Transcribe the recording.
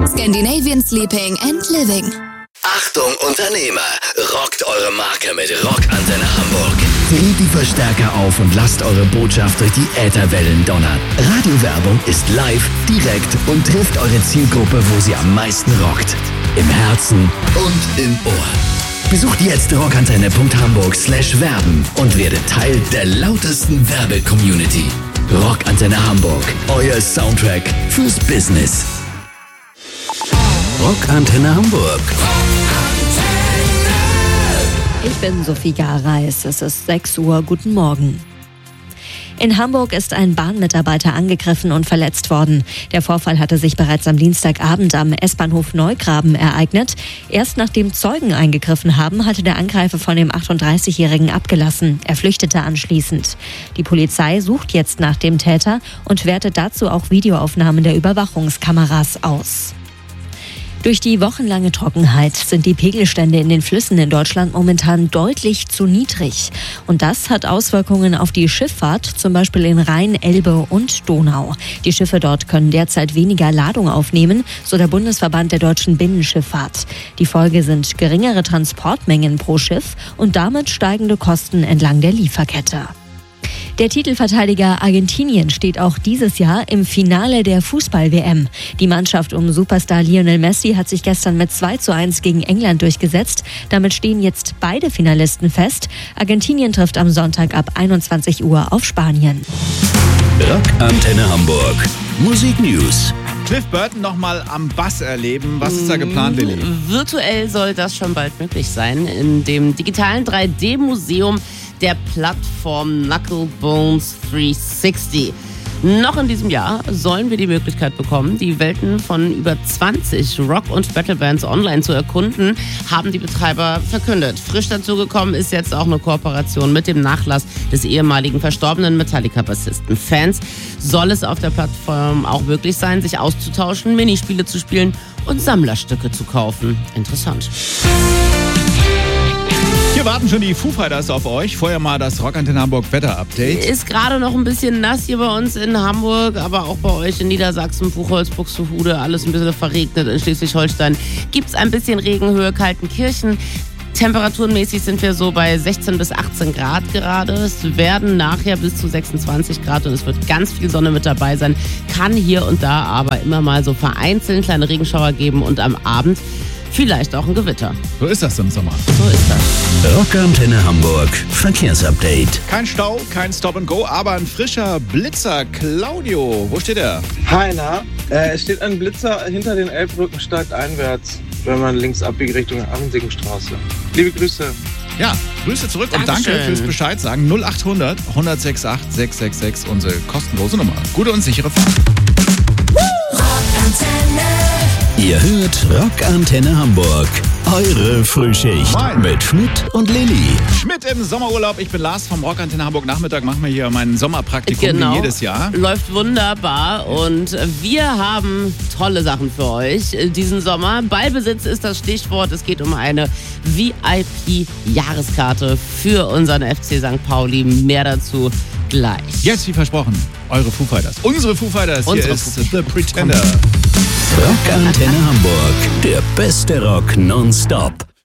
Scandinavian Sleeping and Living. Achtung Unternehmer, rockt eure Marke mit Rock Antenne Hamburg. Dreht die Verstärker auf und lasst eure Botschaft durch die Ätherwellen donnern. Radiowerbung ist live, direkt und trifft eure Zielgruppe, wo sie am meisten rockt. Im Herzen und im Ohr. Besucht jetzt rockantenne.hamburg/werben und werdet Teil der lautesten Werbe-Community. Rockantenne Hamburg, euer Soundtrack fürs Business. Rockantenne Hamburg. Ich bin Sophie Gareis, es ist 6 Uhr, guten Morgen. In Hamburg ist ein Bahnmitarbeiter angegriffen und verletzt worden. Der Vorfall hatte sich bereits am Dienstagabend am S-Bahnhof Neugraben ereignet. Erst nachdem Zeugen eingegriffen haben, hatte der Angreifer von dem 38-Jährigen abgelassen. Er flüchtete anschließend. Die Polizei sucht jetzt nach dem Täter und wertet dazu auch Videoaufnahmen der Überwachungskameras aus. Durch die wochenlange Trockenheit sind die Pegelstände in den Flüssen in Deutschland momentan deutlich zu niedrig. Und das hat Auswirkungen auf die Schifffahrt, zum Beispiel in Rhein, Elbe und Donau. Die Schiffe dort können derzeit weniger Ladung aufnehmen, so der Bundesverband der deutschen Binnenschifffahrt. Die Folge sind geringere Transportmengen pro Schiff und damit steigende Kosten entlang der Lieferkette. Der Titelverteidiger Argentinien steht auch dieses Jahr im Finale der Fußball-WM. Die Mannschaft um Superstar Lionel Messi hat sich gestern mit 2:1 gegen England durchgesetzt. Damit stehen jetzt beide Finalisten fest. Argentinien trifft am Sonntag ab 21 Uhr auf Spanien. Rockantenne Hamburg. Musik News. Cliff Burton nochmal am Bass erleben. Was ist da geplant, Lilly? Virtuell soll das schon bald möglich sein. In dem digitalen 3D-Museum der Plattform Knucklebones 360. Noch in diesem Jahr sollen wir die Möglichkeit bekommen, die Welten von über 20 Rock- und Battlebands online zu erkunden, haben die Betreiber verkündet. Frisch dazugekommen ist jetzt auch eine Kooperation mit dem Nachlass des ehemaligen verstorbenen Metallica-Bassisten. Fans soll es auf der Plattform auch möglich sein, sich auszutauschen, Minispiele zu spielen und Sammlerstücke zu kaufen. Interessant. Hier warten schon die Foo Fighters auf euch. Vorher mal das Rockantenne Hamburg Wetter-Update. Ist gerade noch ein bisschen nass hier bei uns in Hamburg, aber auch bei euch in Niedersachsen, Buchholz, Buxtehude, alles ein bisschen verregnet. In Schleswig-Holstein gibt es ein bisschen Regenhöhe, Kaltenkirchen. Temperaturenmäßig sind wir so bei 16 bis 18 Grad gerade. Es werden nachher bis zu 26 Grad und es wird ganz viel Sonne mit dabei sein. Kann hier und da aber immer mal so vereinzelt kleine Regenschauer geben und am Abend vielleicht auch ein Gewitter. So ist das im Sommer. So ist das. Rockantenne Hamburg. Verkehrsupdate. Kein Stau, kein Stop and Go, aber ein frischer Blitzer. Claudio, wo steht er? Hi, na? Es steht ein Blitzer hinter den Elbbrücken steigt einwärts, wenn man links abbiegt Richtung Abendsiegenstraße. Liebe Grüße. Ja, Grüße zurück und Dankeschön. danke fürs Bescheid sagen. 0800 106 8 666, unsere kostenlose Nummer. Gute und sichere Fahrt. Ihr hört Rockantenne Hamburg. Eure Frühschicht Moin. mit Schmidt und Lilly. Schmidt im Sommerurlaub. Ich bin Lars vom Rockantenne Hamburg. Nachmittag machen wir hier mein Sommerpraktikum wie jedes Jahr. Läuft wunderbar und wir haben tolle Sachen für euch diesen Sommer. Ballbesitz ist das Stichwort. Es geht um eine VIP-Jahreskarte für unseren FC St. Pauli. Mehr dazu gleich. Jetzt, wie versprochen, eure Foo Fighters. Unsere Foo Fighters. Hier ist The Pretender. Rockantenne Hamburg. Der beste Rock nonstop.